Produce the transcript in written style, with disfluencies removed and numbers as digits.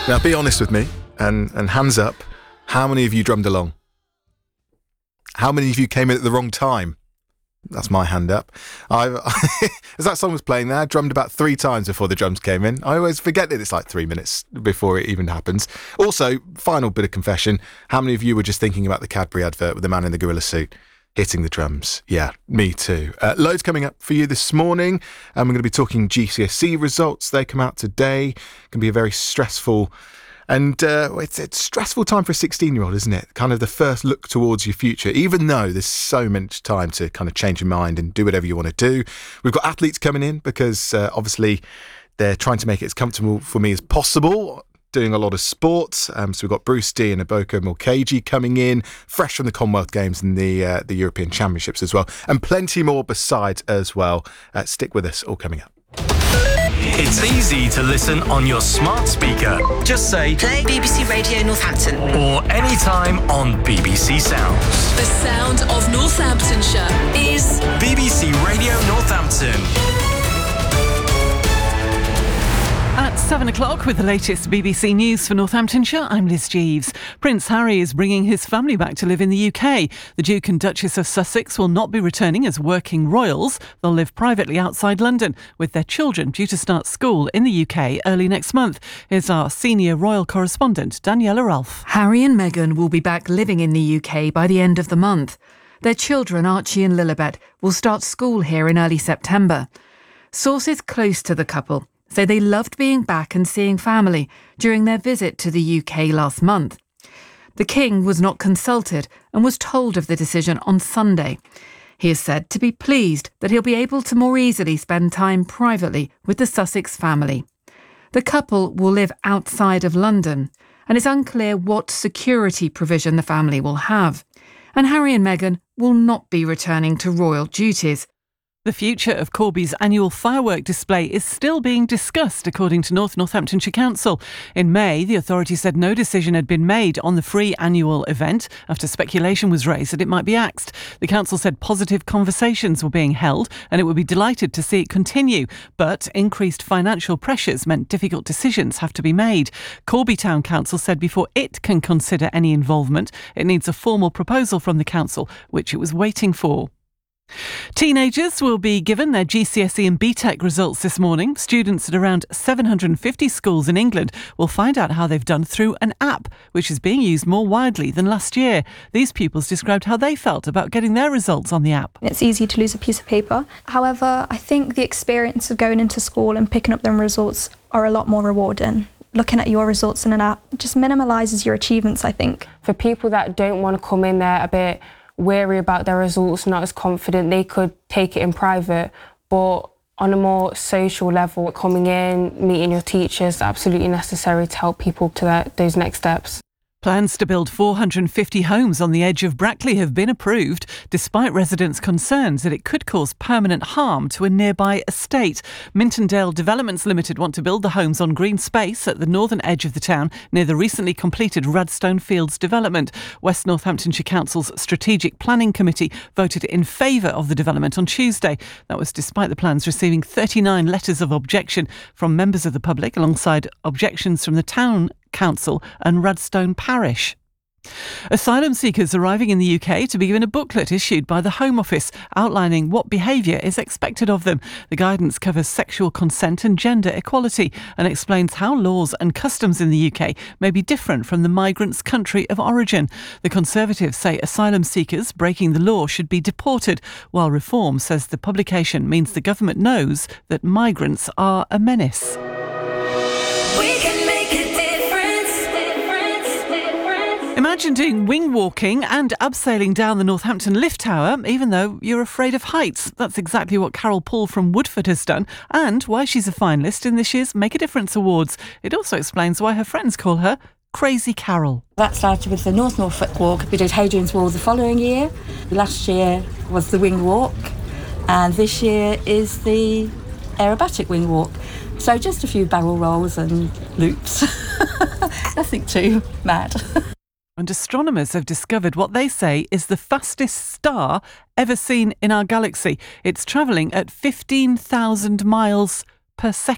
Now, be honest with me, and hands up, how many of you drummed along? How many of you came in at the wrong time? That's my hand up. As that song was playing there, I drummed about 3 times before the drums came in. I always forget that it's like 3 minutes before it even happens. Also, final bit of confession, how many of you were just thinking about the Cadbury advert with the man in the gorilla suit hitting the drums? Yeah, me too. Loads coming up for you this morning. We're going to be talking GCSE results. They come out today. It can be a very stressful and it's a stressful time for a 16-year-old, isn't it? Kind of the first look towards your future, even though there's so much time to kind of change your mind and do whatever you want to do. We've got athletes coming in because obviously they're trying to make it as comfortable for me as possible, doing a lot of sports. So we've got Bruce D and Eboka Mulcahy coming in, fresh from the Commonwealth Games and the European Championships as well. And plenty more besides as well. Stick with us, all coming up. It's easy to listen on your smart speaker. Just say, play BBC Radio Northampton. Or anytime on BBC Sounds. The sound of Northamptonshire is BBC Radio Northampton. At 7 o'clock with the latest BBC News for Northamptonshire, I'm Liz Jeeves. Prince Harry is bringing his family back to live in the UK. The Duke and Duchess of Sussex will not be returning as working royals. They'll live privately outside London, with their children due to start school in the UK early next month. Here's our senior royal correspondent, Daniela Ralph. Harry and Meghan will be back living in the UK by the end of the month. Their children, Archie and Lilibet, will start school here in early September. Sources close to the couple say they loved being back and seeing family during their visit to the UK last month. The King was not consulted and was told of the decision on Sunday. He is said to be pleased that he'll be able to more easily spend time privately with the Sussex family. The couple will live outside of London, and it's unclear what security provision the family will have. And Harry and Meghan will not be returning to royal duties. The future of Corby's annual firework display is still being discussed, according to North Northamptonshire Council. In May, the authority said no decision had been made on the free annual event after speculation was raised that it might be axed. The council said positive conversations were being held and it would be delighted to see it continue, but increased financial pressures meant difficult decisions have to be made. Corby Town Council said before it can consider any involvement, it needs a formal proposal from the council, which it was waiting for. Teenagers will be given their GCSE and BTEC results this morning. Students at around 750 schools in England will find out how they've done through an app, which is being used more widely than last year. These pupils described how they felt about getting their results on the app. It's easy to lose a piece of paper. However, I think the experience of going into school and picking up them results are a lot more rewarding. Looking at your results in an app just minimalises your achievements, I think. For people that don't want to come in there a bit wary about their results, not as confident, they could take it in private, but on a more social level, coming in, meeting your teachers, absolutely necessary to help people to those next steps. Plans to build 450 homes on the edge of Brackley have been approved, despite residents' concerns that it could cause permanent harm to a nearby estate. Mintondale Developments Limited want to build the homes on green space at the northern edge of the town, near the recently completed Radstone Fields development. West Northamptonshire Council's Strategic Planning Committee voted in favour of the development on Tuesday. That was despite the plans receiving 39 letters of objection from members of the public, alongside objections from the town council and Radstone Parish. Asylum seekers arriving in the UK to be given a booklet issued by the Home Office outlining what behaviour is expected of them. The guidance covers sexual consent and gender equality and explains how laws and customs in the UK may be different from the migrants' country of origin. The Conservatives say asylum seekers breaking the law should be deported, while Reform says the publication means the government knows that migrants are a menace. Imagine doing wing walking and abseiling down the Northampton lift tower, even though you're afraid of heights. That's exactly what Carol Paul from Woodford has done, and why she's a finalist in this year's Make a Difference Awards. It also explains why her friends call her Crazy Carol. That started with the North Norfolk Walk. We did Hadrian's Wall the following year. Last year was the wing walk, and this year is the aerobatic wing walk. So just a few barrel rolls and loops. Nothing too mad. And astronomers have discovered what they say is the fastest star ever seen in our galaxy. It's travelling at 15,000 miles per second.